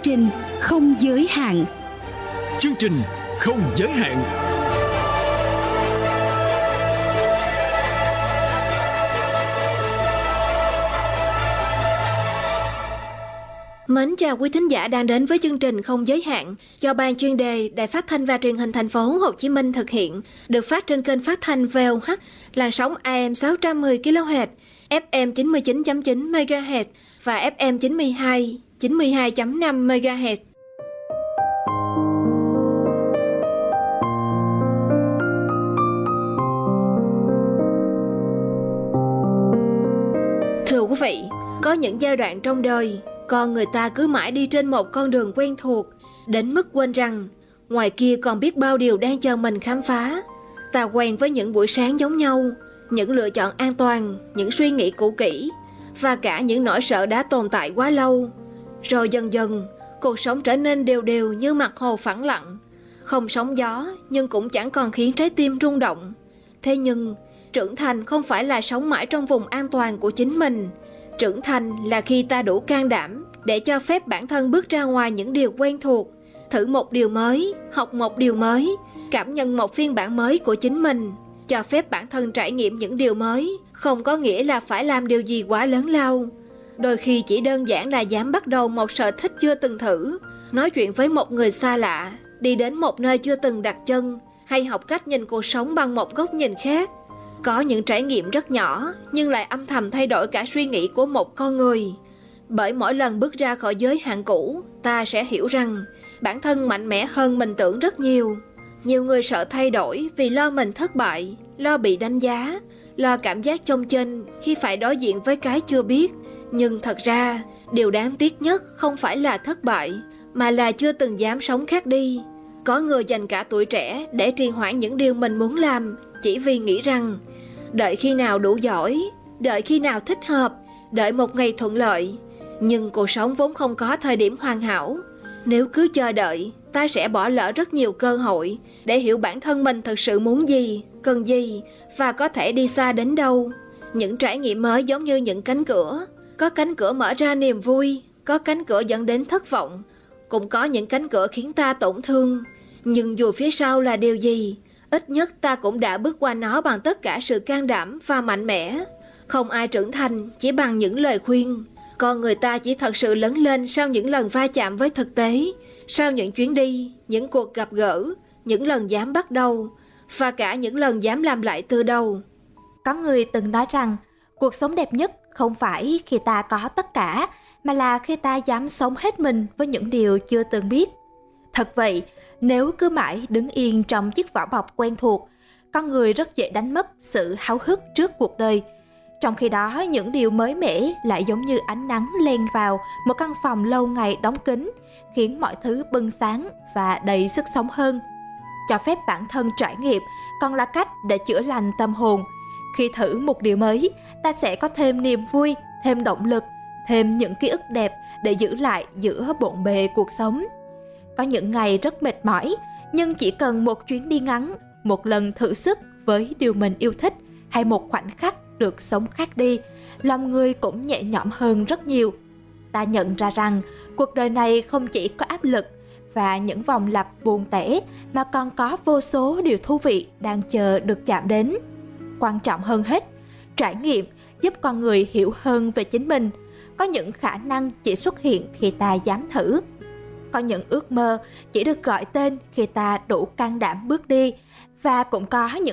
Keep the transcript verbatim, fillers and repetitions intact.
trình không giới hạn. Chương trình không giới hạn. Mến chào quý thính giả đang đến với chương trình không giới hạn do Ban chuyên đề Đài Phát thanh và Truyền hình Thành phố Hồ Chí Minh thực hiện, được phát trên kênh phát thanh vê o hát, làn sóng a em sáu trăm mười ki lô héc, ép em chín mươi chín phẩy chín mê ga héc và ép em chín mươi hai, chín mươi hai phẩy năm mê ga héc. Thưa quý vị, có những giai đoạn trong đời, con người ta cứ mãi đi trên một con đường quen thuộc, đến mức quên rằng ngoài kia còn biết bao điều đang chờ mình khám phá. Ta quen với những buổi sáng giống nhau, những lựa chọn an toàn, những suy nghĩ cũ kỹ và cả những nỗi sợ đã tồn tại quá lâu. Rồi dần dần, cuộc sống trở nên đều đều như mặt hồ phẳng lặng, không sóng gió nhưng cũng chẳng còn khiến trái tim rung động. Thế nhưng, trưởng thành không phải là sống mãi trong vùng an toàn của chính mình. Trưởng thành là khi ta đủ can đảm để cho phép bản thân bước ra ngoài những điều quen thuộc, thử một điều mới, học một điều mới, cảm nhận một phiên bản mới của chính mình. Cho phép bản thân trải nghiệm những điều mới không có nghĩa là phải làm điều gì quá lớn lao. Đôi khi chỉ đơn giản là dám bắt đầu một sở thích chưa từng thử, nói chuyện với một người xa lạ, đi đến một nơi chưa từng đặt chân, hay học cách nhìn cuộc sống bằng một góc nhìn khác. Có những trải nghiệm rất nhỏ nhưng lại âm thầm thay đổi cả suy nghĩ của một con người. Bởi mỗi lần bước ra khỏi giới hạn cũ, ta sẽ hiểu rằng bản thân mạnh mẽ hơn mình tưởng rất nhiều. Nhiều người sợ thay đổi vì lo mình thất bại, lo bị đánh giá, lo cảm giác chông chênh khi phải đối diện với cái chưa biết. Nhưng thật ra, điều đáng tiếc nhất không phải là thất bại, mà là chưa từng dám sống khác đi. Có người dành cả tuổi trẻ để trì hoãn những điều mình muốn làm, chỉ vì nghĩ rằng đợi khi nào đủ giỏi, đợi khi nào thích hợp, đợi một ngày thuận lợi. Nhưng cuộc sống vốn không có thời điểm hoàn hảo. Nếu cứ chờ đợi, ta sẽ bỏ lỡ rất nhiều cơ hội để hiểu bản thân mình thực sự muốn gì, cần gì và có thể đi xa đến đâu. Những trải nghiệm mới giống như những cánh cửa. Có cánh cửa mở ra niềm vui, có cánh cửa dẫn đến thất vọng, cũng có những cánh cửa khiến ta tổn thương. Nhưng dù phía sau là điều gì, ít nhất ta cũng đã bước qua nó bằng tất cả sự can đảm và mạnh mẽ. Không ai trưởng thành chỉ bằng những lời khuyên. Con người ta chỉ thật sự lớn lên sau những lần va chạm với thực tế, sau những chuyến đi, những cuộc gặp gỡ, những lần dám bắt đầu và cả những lần dám làm lại từ đầu. Có người từng nói rằng cuộc sống đẹp nhất không phải khi ta có tất cả, mà là khi ta dám sống hết mình với những điều chưa từng biết. Thật vậy, nếu cứ mãi đứng yên trong chiếc vỏ bọc quen thuộc, con người rất dễ đánh mất sự háo hức trước cuộc đời. Trong khi đó, những điều mới mẻ lại giống như ánh nắng len vào một căn phòng lâu ngày đóng kín, khiến mọi thứ bừng sáng và đầy sức sống hơn. Cho phép bản thân trải nghiệm còn là cách để chữa lành tâm hồn. Khi thử một điều mới, ta sẽ có thêm niềm vui, thêm động lực, thêm những ký ức đẹp để giữ lại giữa bộn bề cuộc sống. Có những ngày rất mệt mỏi, nhưng chỉ cần một chuyến đi ngắn, một lần thử sức với điều mình yêu thích hay một khoảnh khắc được sống khác đi, lòng người cũng nhẹ nhõm hơn rất nhiều. Ta nhận ra rằng cuộc đời này không chỉ có áp lực và những vòng lặp buồn tẻ, mà còn có vô số điều thú vị đang chờ được chạm đến. Quan trọng hơn hết, trải nghiệm giúp con người hiểu hơn về chính mình. Có những khả năng chỉ xuất hiện khi ta dám thử. Có những ước mơ chỉ được gọi tên khi ta đủ can đảm bước đi. Và cũng có những